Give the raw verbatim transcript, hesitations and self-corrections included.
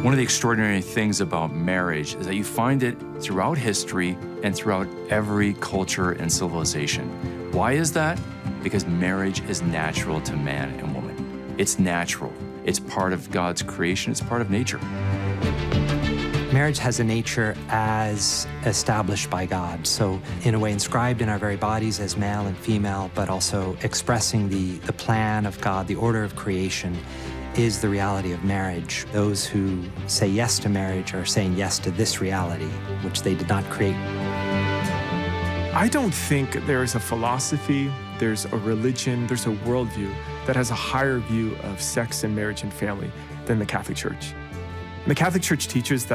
One of the extraordinary things about marriage is that you find it throughout history and throughout every culture and civilization. Why is that? Because marriage is natural to man and woman. It's natural. It's part of God's creation. It's part of nature. Marriage has a nature as established by God, so in a way inscribed in our very bodies as male and female, but also expressing the, the plan of God, the order of creation, is the reality of marriage. Those who say yes to marriage are saying yes to this reality, which they did not create. I don't think there is a philosophy, there's a religion, there's a worldview that has a higher view of sex and marriage and family than the Catholic Church. And the Catholic Church teaches that